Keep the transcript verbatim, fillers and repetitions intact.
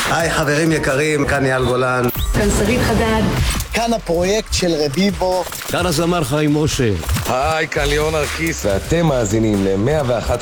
היי חברים יקרים, כאן אייל גולן. כאן שרית חדד. כאן הפרויקט של רביבו. כאן הזמר חיים משה. היי, כאן ליאון ארקיס, ואתם מאזינים ל-מאה ואחת